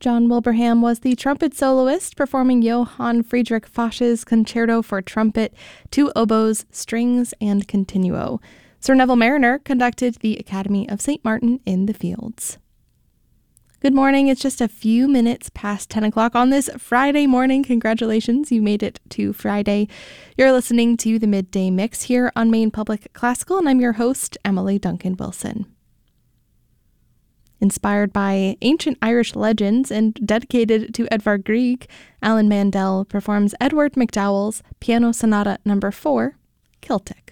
John Wilbraham was the trumpet soloist performing Johann Friedrich Foch's Concerto for Trumpet, Two Oboes, Strings, and Continuo. Sir Neville Marriner conducted the Academy of St. Martin in the Fields. Good morning. It's just a few minutes past 10 o'clock on this Friday morning. Congratulations, you made it to Friday. You're listening to the Midday Mix here on Maine Public Classical, and I'm your host, Emily Duncan Wilson. Inspired by ancient Irish legends and dedicated to Edvard Grieg, Alan Mandel performs Edward MacDowell's Piano Sonata No. 4, Celtic.